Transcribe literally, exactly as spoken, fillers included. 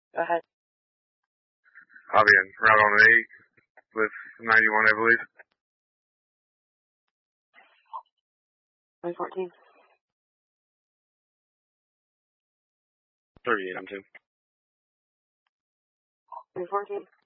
Go ahead. Fabian, route on eight with ninety-one, I believe. one fourteen. thirty-eight, I'm two. one fourteen.